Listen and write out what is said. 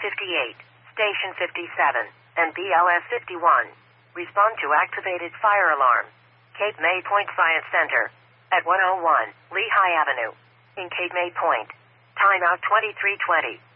58, Station 57, and BLS 51. Respond to activated fire alarm. Cape May Point Science Center. At 101 Lehigh Avenue. In Cape May Point. Timeout 2320.